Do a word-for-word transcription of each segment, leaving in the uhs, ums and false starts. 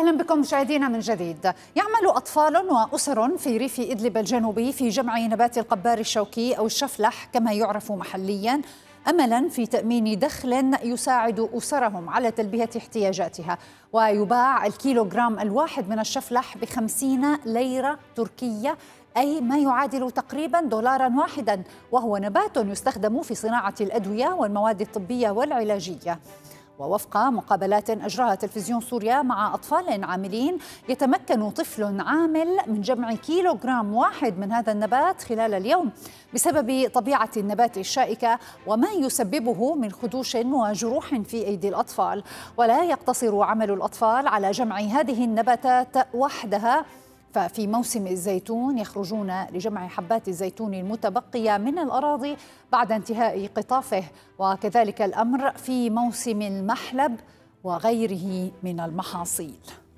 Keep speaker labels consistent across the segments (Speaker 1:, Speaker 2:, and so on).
Speaker 1: أهلا بكم مشاهدينا من جديد. يعمل أطفال وأسر في ريف إدلب الجنوبي في جمع نبات القبار الشوكي أو الشفلح كما يعرف محليا، أملا في تأمين دخل يساعد أسرهم على تلبية احتياجاتها. ويباع الكيلوغرام الواحد من الشفلح بخمسين ليرة تركية، أي ما يعادل تقريبا دولارا واحدا، وهو نبات يستخدم في صناعة الأدوية والمواد الطبية والعلاجية. ووفق مقابلات أجراها تلفزيون سوريا مع أطفال عاملين، يتمكن طفل عامل من جمع كيلوغرام واحد من هذا النبات خلال اليوم بسبب طبيعة النبات الشائكة وما يسببه من خدوش وجروح في أيدي الأطفال. ولا يقتصر عمل الأطفال على جمع هذه النباتات وحدها، ففي موسم الزيتون يخرجون لجمع حبات الزيتون المتبقية من الأراضي بعد انتهاء قطافه، وكذلك الأمر في موسم المحلب وغيره من المحاصيل.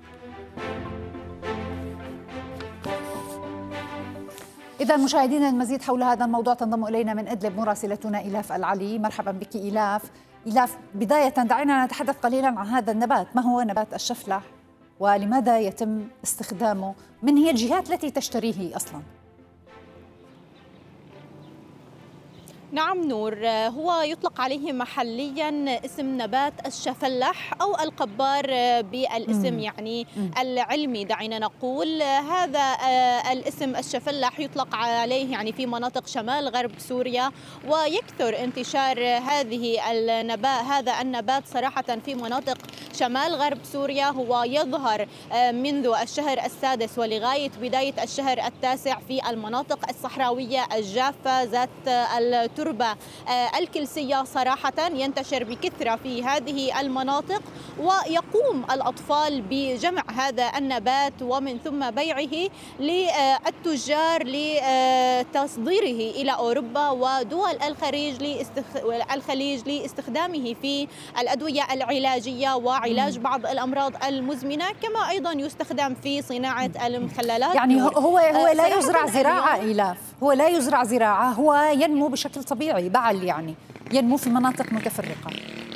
Speaker 1: إذا مشاهدينا المزيد حول هذا الموضوع تنضم إلينا من إدلب مراسلتنا إيلاف العلي. مرحبا بك إيلاف. إيلاف، بداية دعينا نتحدث قليلا عن هذا النبات، ما هو نبات الشفلح ولماذا يتم استخدامه؟ من هي الجهات التي تشتريه أصلاً؟
Speaker 2: نعم نور، هو يطلق عليه محليا اسم نبات الشفلح أو القبار بالاسم مم. يعني مم. العلمي دعينا نقول. هذا الاسم الشفلح يطلق عليه يعني في مناطق شمال غرب سوريا، ويكثر انتشار هذه النبات هذا النبات صراحة في مناطق شمال غرب سوريا. هو يظهر منذ الشهر السادس ولغاية بداية الشهر التاسع في المناطق الصحراوية الجافة ذات التربة الكلسية، صراحة ينتشر بكثرة في هذه المناطق. ويقوم الأطفال بجمع هذا النبات ومن ثم بيعه للتجار لتصديره إلى أوروبا ودول الخليج الخليج لاستخدامه في الأدوية العلاجية وعلاج بعض الأمراض المزمنة، كما أيضا يستخدم في صناعة المخللات.
Speaker 1: يعني هو هو لا يزرع زراعة إيلاف، هو لا يزرع زراعة، هو ينمو بشكل طبيعي، بعل يعني ينمو في مناطق متفرقة.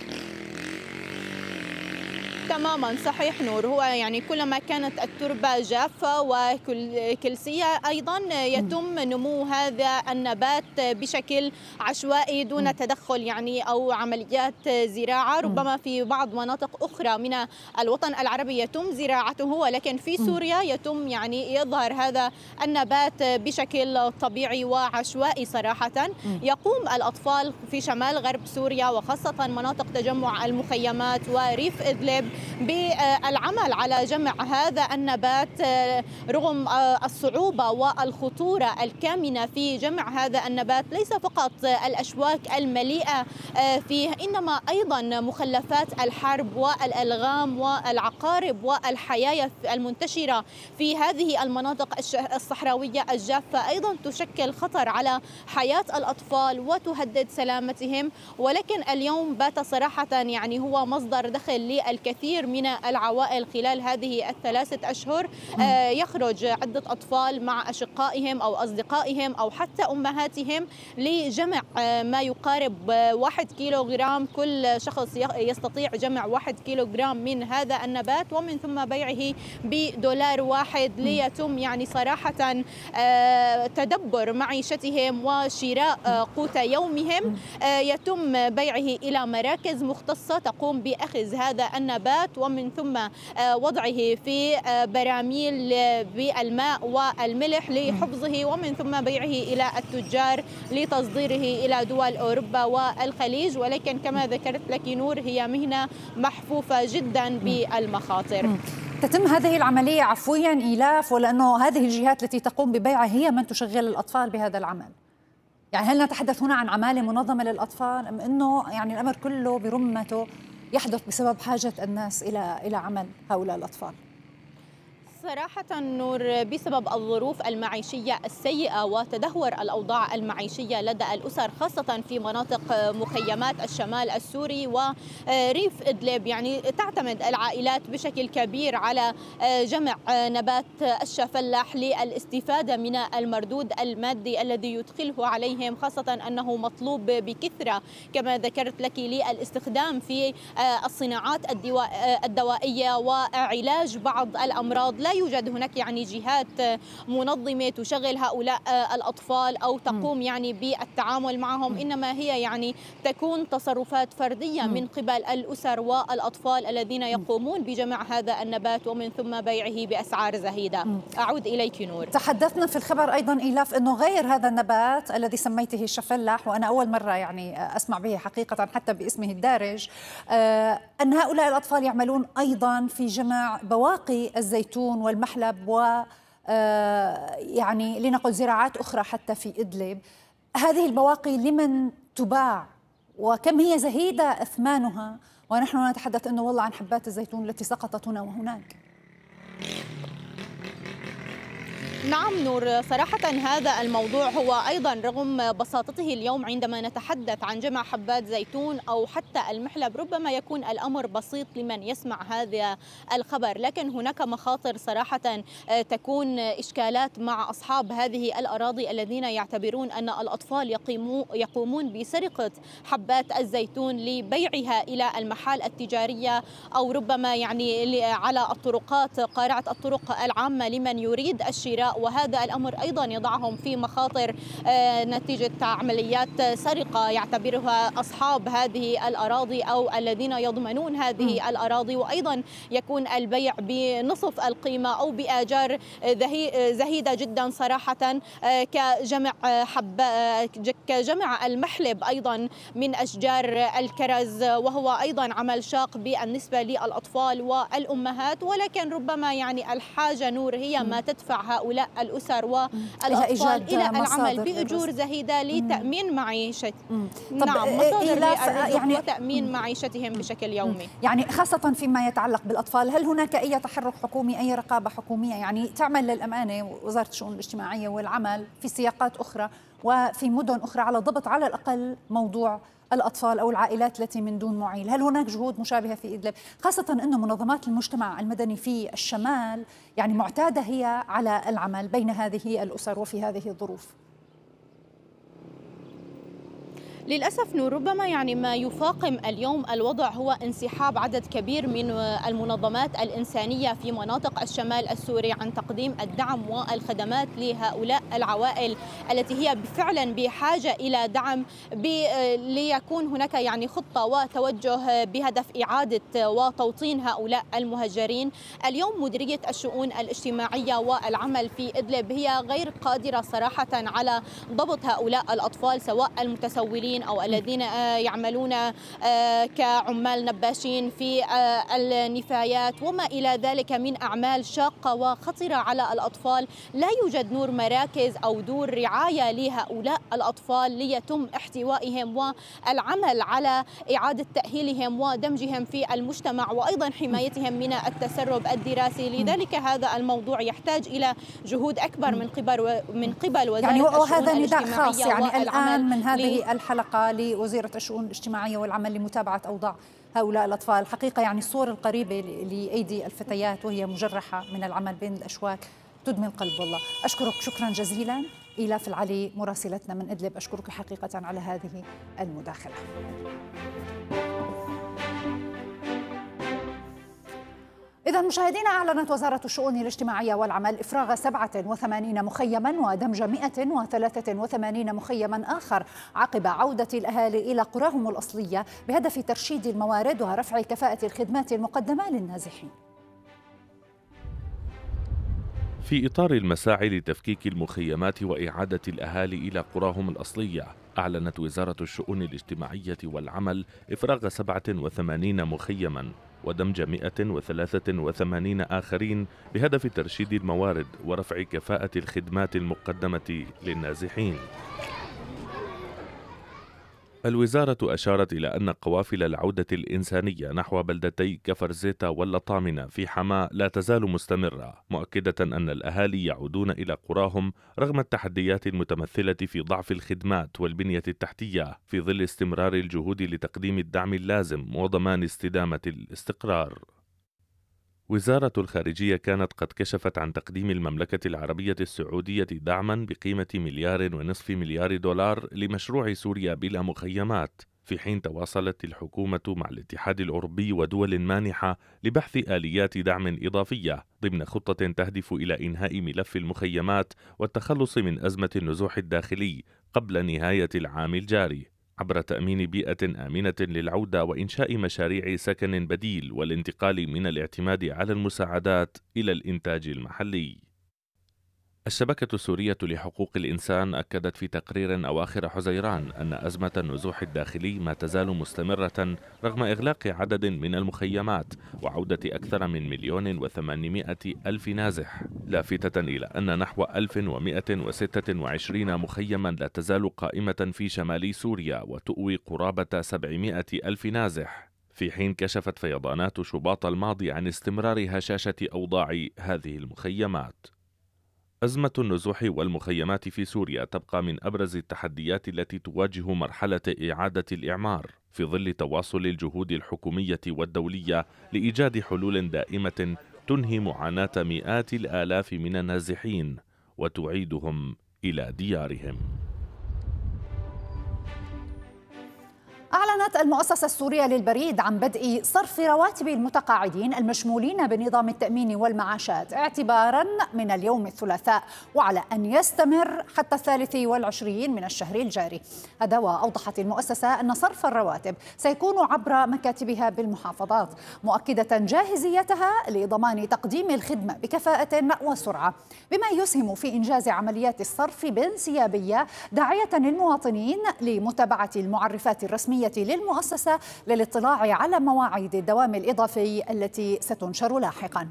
Speaker 2: تماما صحيح نور، هو يعني كلما كانت التربة جافة وكلسية أيضا يتم نمو هذا النبات بشكل عشوائي دون تدخل يعني أو عمليات زراعة. ربما في بعض مناطق أخرى من الوطن العربي يتم زراعته، ولكن في سوريا يتم يعني يظهر هذا النبات بشكل طبيعي وعشوائي صراحة. يقوم الأطفال في شمال غرب سوريا وخاصة مناطق تجمع المخيمات وريف إدلب بالعمل على جمع هذا النبات رغم الصعوبة والخطورة الكامنة في جمع هذا النبات. ليس فقط الأشواك المليئة فيه، إنما أيضا مخلفات الحرب والألغام والعقارب والحياة المنتشرة في هذه المناطق الصحراوية الجافة أيضا تشكل خطر على حياة الأطفال وتهدد سلامتهم. ولكن اليوم بات صراحة يعني هو مصدر دخل للكثير من العوائل خلال هذه الثلاثة أشهر. يخرج عدة أطفال مع أشقائهم أو أصدقائهم أو حتى أمهاتهم لجمع ما يقارب واحد كيلو جرام. كل شخص يستطيع جمع واحد كيلو جرام من هذا النبات ومن ثم بيعه بدولار واحد، ليتم يعني صراحة تدبر معيشتهم وشراء قوت يومهم. يتم بيعه إلى مراكز مختصة تقوم بأخذ هذا النبات ومن ثم وضعه في براميل بالماء والملح لحفظه ومن ثم بيعه إلى التجار لتصديره إلى دول أوروبا والخليج. ولكن كما ذكرت لك نور، هي مهنة محفوفة جدا بالمخاطر.
Speaker 1: تتم هذه العملية عفويا إيلاف، ولأنه هذه الجهات التي تقوم ببيعه هي من تشغل الأطفال بهذا العمل؟ يعني هل نتحدث هنا عن عمالة منظمة للأطفال أم أنه يعني الأمر كله برمته يحدث بسبب حاجة الناس إلى إلى عمل هؤلاء الأطفال؟
Speaker 2: صراحة نور، بسبب الظروف المعيشية السيئة وتدهور الأوضاع المعيشية لدى الأسر خاصة في مناطق مخيمات الشمال السوري وريف إدلب، يعني تعتمد العائلات بشكل كبير على جمع نبات الشفلح للاستفادة من المردود المادي الذي يدخله عليهم، خاصة أنه مطلوب بكثرة كما ذكرت لك للاستخدام في الصناعات الدوائية وعلاج بعض الأمراض. لا يوجد هناك يعني جهات منظمة تشغل هؤلاء الأطفال أو تقوم يعني بالتعامل معهم، إنما هي يعني تكون تصرفات فردية من قبل الأسر والأطفال الذين يقومون بجمع هذا النبات ومن ثم بيعه بأسعار زهيدة. أعود إليك نور.
Speaker 1: تحدثنا في الخبر أيضا إيلاف أنه غير هذا النبات الذي سميته الشفلح، وأنا أول مرة يعني أسمع به حقيقة حتى باسمه الدارج، أن هؤلاء الأطفال يعملون أيضا في جمع بواقي الزيتون والمحلب و يعني لنقل زراعات أخرى حتى في إدلب. هذه البواقي لمن تباع وكم هي زهيدة أثمانها، ونحن نتحدث أنه والله عن حبات الزيتون التي سقطت هنا وهناك؟
Speaker 2: نعم نور، صراحة هذا الموضوع هو أيضا رغم بساطته اليوم عندما نتحدث عن جمع حبات زيتون أو حتى المحلب ربما يكون الأمر بسيط لمن يسمع هذا الخبر، لكن هناك مخاطر صراحة تكون إشكالات مع أصحاب هذه الأراضي الذين يعتبرون أن الأطفال يقومون بسرقة حبات الزيتون لبيعها إلى المحال التجارية أو ربما يعني على الطرقات قارعة الطرق العامة لمن يريد الشراء، وهذا الأمر أيضا يضعهم في مخاطر نتيجة عمليات سرقة يعتبرها أصحاب هذه الأراضي أو الذين يضمنون هذه الأراضي، وأيضا يكون البيع بنصف القيمة أو بآجار زهيدة جدا صراحة كجمع حب كجمع المحلب أيضا من أشجار الكرز، وهو أيضا عمل شاق بالنسبة للأطفال والأمهات، ولكن ربما يعني الحاجة نور هي ما تدفع هؤلاء الأسر والأطفال إلى العمل بأجور زهيدة لتأمين معيشة نعم مصادر للرزق يعني وتأمين معيشتهم بشكل يومي،
Speaker 1: يعني خاصة فيما يتعلق بالأطفال. هل هناك أي تحرك حكومي، أي رقابة حكومية يعني تعمل للأمانة وزارة الشؤون الاجتماعية والعمل في سياقات أخرى وفي مدن أخرى على ضبط على الأقل موضوع الأطفال أو العائلات التي من دون معيل؟ هل هناك جهود مشابهة في إدلب، خاصة أن منظمات المجتمع المدني في الشمال يعني معتادة هي على العمل بين هذه الأسر وفي هذه الظروف؟
Speaker 2: للأسف نور، ربما يعني ما يفاقم اليوم الوضع هو انسحاب عدد كبير من المنظمات الإنسانية في مناطق الشمال السوري عن تقديم الدعم والخدمات لهؤلاء العوائل التي هي فعلا بحاجة إلى دعم ليكون هناك يعني خطة وتوجه بهدف إعادة وتوطين هؤلاء المهجرين. اليوم مديرية الشؤون الاجتماعية والعمل في إدلب هي غير قادرة صراحة على ضبط هؤلاء الأطفال سواء المتسولين أو الذين يعملون كعمال نباشين في النفايات وما إلى ذلك من أعمال شاقة وخطرة على الأطفال. لا يوجد نور مراكز أو دور رعاية لهؤلاء الأطفال ليتم احتوائهم والعمل على إعادة تأهيلهم ودمجهم في المجتمع وأيضا حمايتهم من التسرب الدراسي. لذلك هذا الموضوع يحتاج إلى جهود أكبر من قبل من قبل وزارة
Speaker 1: يعني
Speaker 2: الشؤون
Speaker 1: وهذا نداء خاص يعني الآن من هذه الحلقة لوزيرة الشؤون الاجتماعية والعمل لمتابعة أوضاع هؤلاء الأطفال. حقيقة يعني الصور القريبة لأيدي الفتيات وهي مجرحة من العمل بين الأشواك تدمي القلب والله. أشكرك شكرا جزيلا إيلاف العلي مراسلتنا من إدلب، أشكرك حقيقة على هذه المداخلة. إذا مشاهدينا، أعلنت وزارة الشؤون الاجتماعية والعمل إفراغ سبعة وثمانين مخيما ودمج مئة وثلاثة وثمانين مخيما آخر عقب عودة الأهالي إلى قراهم الأصلية بهدف ترشيد الموارد ورفع كفاءة الخدمات المقدمة للنازحين.
Speaker 3: في إطار المساعي لتفكيك المخيمات وإعادة الأهالي إلى قراهم الأصلية، أعلنت وزارة الشؤون الاجتماعية والعمل إفراغ سبعة وثمانين مخيما ودمج مئة وثلاثة وثمانين آخرين بهدف ترشيد الموارد ورفع كفاءة الخدمات المقدمة للنازحين. الوزارة أشارت إلى أن قوافل العودة الإنسانية نحو بلدتي كفر زيتا واللطامنة في حماة لا تزال مستمرة، مؤكدة أن الأهالي يعودون إلى قراهم رغم التحديات المتمثلة في ضعف الخدمات والبنية التحتية، في ظل استمرار الجهود لتقديم الدعم اللازم وضمان استدامة الاستقرار. وزارة الخارجية كانت قد كشفت عن تقديم المملكة العربية السعودية دعما بقيمة مليار ونصف مليار دولار لمشروع سوريا بلا مخيمات، في حين تواصلت الحكومة مع الاتحاد الأوروبي ودول مانحة لبحث آليات دعم إضافية ضمن خطة تهدف إلى إنهاء ملف المخيمات والتخلص من أزمة النزوح الداخلي قبل نهاية العام الجاري، عبر تأمين بيئة آمنة للعودة وإنشاء مشاريع سكن بديل والانتقال من الاعتماد على المساعدات إلى الإنتاج المحلي. الشبكة السورية لحقوق الإنسان أكدت في تقرير أواخر حزيران أن أزمة النزوح الداخلي ما تزال مستمرة رغم إغلاق عدد من المخيمات وعودة أكثر من مليون وثمانمائة ألف نازح، لافتة إلى أن نحو ألف ومائة وستة وعشرين مخيما لا تزال قائمة في شمال سوريا وتؤوي قرابة سبعمائة ألف نازح، في حين كشفت فيضانات شباط الماضي عن استمرار هشاشة أوضاع هذه المخيمات. أزمة النزوح والمخيمات في سوريا تبقى من أبرز التحديات التي تواجه مرحلة إعادة الإعمار في ظل تواصل الجهود الحكومية والدولية لإيجاد حلول دائمة تنهي معاناة مئات الآلاف من النازحين وتعيدهم إلى ديارهم.
Speaker 1: أعلنت المؤسسة السورية للبريد عن بدء صرف رواتب المتقاعدين المشمولين بنظام التأمين والمعاشات اعتباراً من اليوم الثلاثاء، وعلى أن يستمر حتى الثالث والعشرين من الشهر الجاري. هذا وأوضحت المؤسسة أن صرف الرواتب سيكون عبر مكاتبها بالمحافظات، مؤكدة جاهزيتها لضمان تقديم الخدمة بكفاءة وسرعة بما يسهم في إنجاز عمليات الصرف بانسيابية، داعية للمواطنين لمتابعة المعرفات الرسمية للمؤسسة للاطلاع على مواعيد الدوام الإضافي التي ستنشر لاحقاً.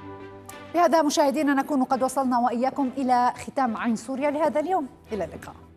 Speaker 1: بهذا مشاهدينا نكون قد وصلنا وإياكم إلى ختام عين سوريا لهذا اليوم، إلى اللقاء.